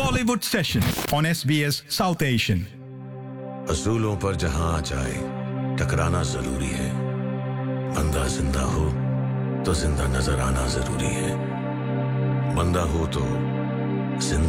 Bollywood Session on SBS South Asian. असूलों पर जहां आ जाए टकराना जरूरी है. बंदा जिंदा हो तो जिंदा नजर आना जरूरी है. बंदा हो तो जिंदा